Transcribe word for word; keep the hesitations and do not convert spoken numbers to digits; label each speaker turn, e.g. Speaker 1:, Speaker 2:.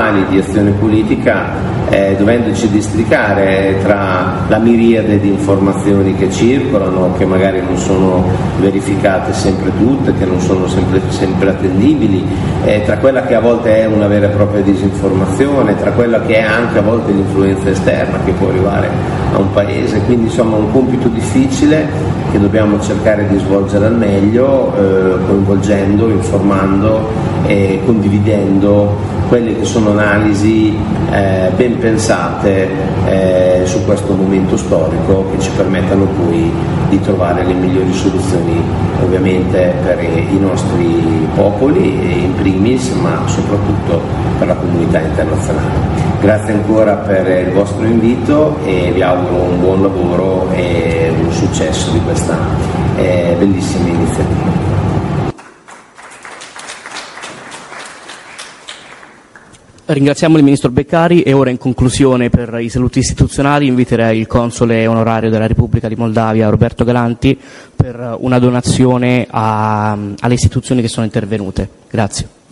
Speaker 1: di azione politica, eh, dovendoci districare tra la miriade di informazioni che circolano, che magari non sono verificate sempre tutte, che non sono sempre, sempre attendibili, eh, tra quella che a volte è una vera e propria disinformazione, tra quella che è anche a volte l'influenza esterna che può arrivare a un paese. Quindi insomma un compito difficile che dobbiamo cercare di svolgere al meglio, eh, coinvolgendo, informando e condividendo quelle che sono analisi eh, ben pensate eh, su questo momento storico, che ci permettano poi di trovare le migliori soluzioni, ovviamente per i nostri popoli in primis, ma soprattutto per la comunità internazionale. Grazie ancora per il vostro invito e vi auguro un buon lavoro e un successo di questa eh, bellissima iniziativa.
Speaker 2: Ringraziamo il Ministro Beccari e ora, in conclusione, per i saluti istituzionali inviterei il Console onorario della Repubblica di Moldavia, Roberto Galanti, per una donazione a, alle istituzioni che sono intervenute. Grazie.